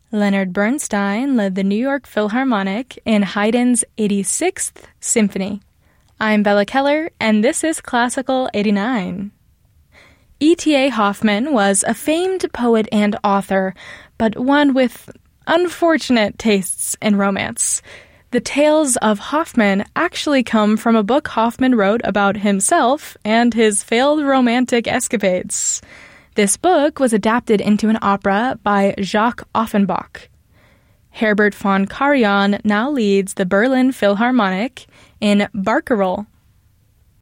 Leonard Bernstein led the New York Philharmonic in Haydn's 86th Symphony. I'm Bella Keller, and this is Classical 89. E.T.A. Hoffmann was a famed poet and author, but one with unfortunate tastes in romance. The tales of Hoffmann actually come from a book Hoffmann wrote about himself and his failed romantic escapades. This book was adapted into an opera by Jacques Offenbach. Herbert von Karajan now leads the Berlin Philharmonic in Barcarolle,